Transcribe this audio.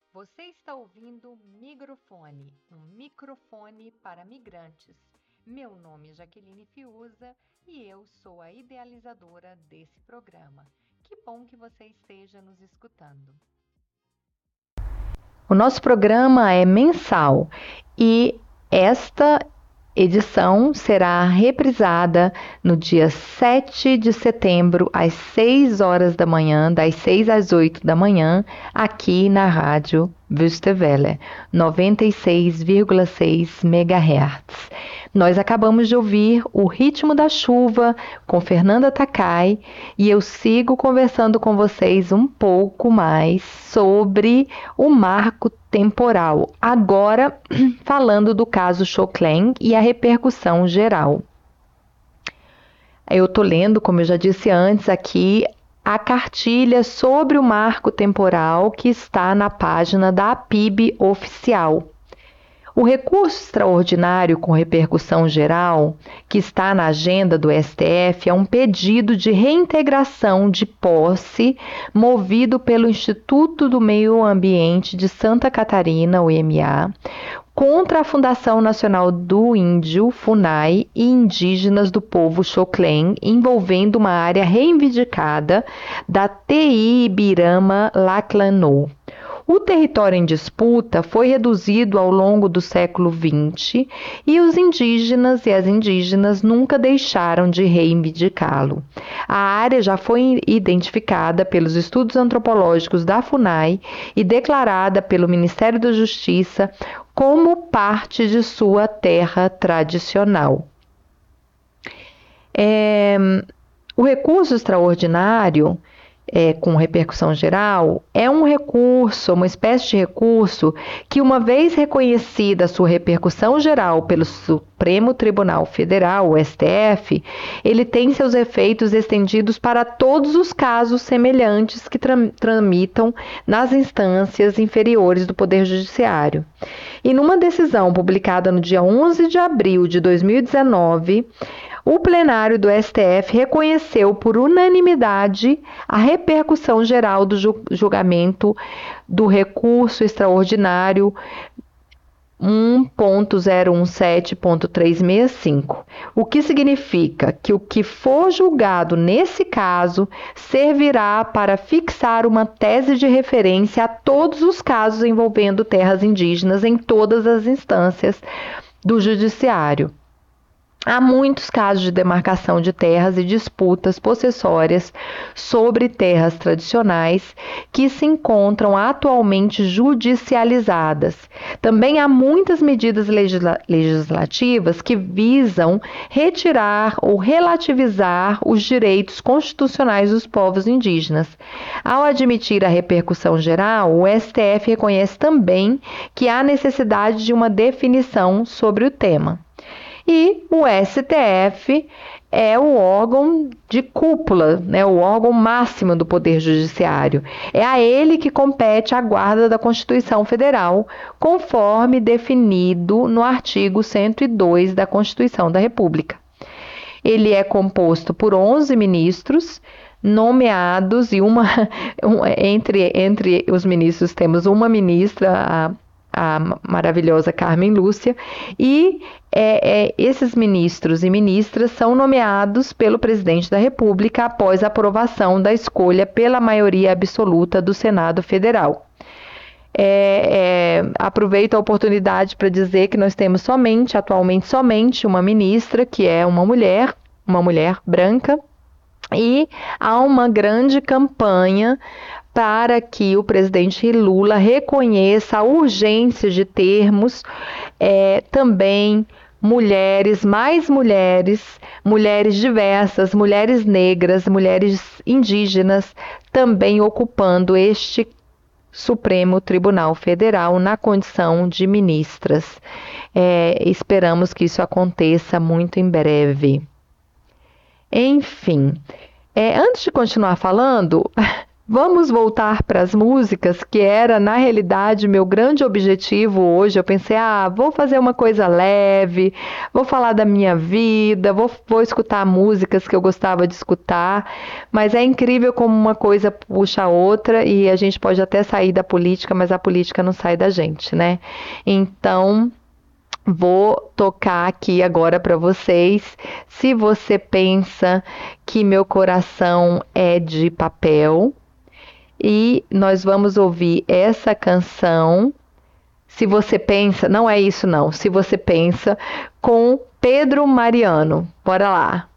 Você está ouvindo Migrofone, um microfone para migrantes. Meu nome é Jaqueline Fiuza e eu sou a idealizadora desse programa. Que bom que você esteja nos escutando. O nosso programa é mensal e esta edição será reprisada no dia 7 de setembro, às 6 horas da manhã, das 6 às 8 da manhã, aqui na Rádio Wüstewelle, 96,6 MHz. Nós acabamos de ouvir O Ritmo da Chuva, com Fernanda Takai, e eu sigo conversando com vocês um pouco mais sobre o marco temporal, agora falando do caso Choclen e a repercussão geral. Eu estou lendo, como eu já disse antes aqui, a cartilha sobre o marco temporal que está na página da APIB oficial. O recurso extraordinário com repercussão geral, que está na agenda do STF, é um pedido de reintegração de posse movido pelo Instituto do Meio Ambiente de Santa Catarina, o IMA, contra a Fundação Nacional do Índio, FUNAI, e indígenas do povo Choclen, envolvendo uma área reivindicada da TI Ibirama Laclanô. O território em disputa foi reduzido ao longo do século XX e os indígenas e as indígenas nunca deixaram de reivindicá-lo. A área já foi identificada pelos estudos antropológicos da FUNAI e declarada pelo Ministério da Justiça como parte de sua terra tradicional. O recurso extraordinário com repercussão geral, é um recurso, uma espécie de recurso que, uma vez reconhecida a sua repercussão geral pelo Supremo Tribunal Federal, o STF, ele tem seus efeitos estendidos para todos os casos semelhantes que tramitam nas instâncias inferiores do Poder Judiciário. E numa decisão publicada no dia 11 de abril de 2019, o plenário do STF reconheceu por unanimidade a repercussão geral do julgamento do recurso extraordinário 1.017.365, o que significa que o que for julgado nesse caso servirá para fixar uma tese de referência a todos os casos envolvendo terras indígenas em todas as instâncias do judiciário. Há muitos casos de demarcação de terras e disputas possessórias sobre terras tradicionais que se encontram atualmente judicializadas. Também há muitas medidas legislativas que visam retirar ou relativizar os direitos constitucionais dos povos indígenas. Ao admitir a repercussão geral, o STF reconhece também que há necessidade de uma definição sobre o tema. E o STF é o órgão de cúpula, o órgão máximo do Poder Judiciário. É a ele que compete a guarda da Constituição Federal, conforme definido no artigo 102 da Constituição da República. Ele é composto por 11 ministros, nomeados, e entre os ministros temos uma ministra, a maravilhosa Carmen Lúcia, e esses ministros e ministras são nomeados pelo presidente da República após a aprovação da escolha pela maioria absoluta do Senado Federal. Aproveito a oportunidade para dizer que nós temos atualmente somente uma ministra, que é uma mulher branca, e há uma grande campanha para que o presidente Lula reconheça a urgência de termos também mulheres diversas, mulheres negras, mulheres indígenas, também ocupando este Supremo Tribunal Federal na condição de ministras. Esperamos que isso aconteça muito em breve. Enfim, antes de continuar falando, Vamos voltar para as músicas, que era, na realidade, meu grande objetivo hoje. Eu pensei, vou fazer uma coisa leve, vou falar da minha vida, vou escutar músicas que eu gostava de escutar, mas é incrível como uma coisa puxa a outra e a gente pode até sair da política, mas a política não sai da gente, né? Então, vou tocar aqui agora para vocês. Se você pensa que meu coração é de papel, e nós vamos ouvir essa canção. Se você pensa, não é isso não. Se você pensa, com Pedro Mariano. Bora lá.